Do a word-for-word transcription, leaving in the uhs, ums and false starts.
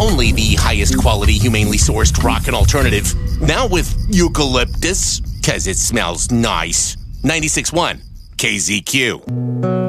only the highest quality, humanely sourced rock and alternative. Now with eucalyptus, cause it smells nice. ninety-six point one K Z Q.